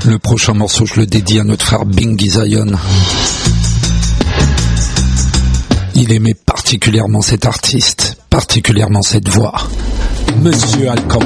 Le prochain morceau, je le dédie à notre frère Bingy Zion. Il aimait particulièrement cet artiste, particulièrement cette voix. Monsieur Alcan.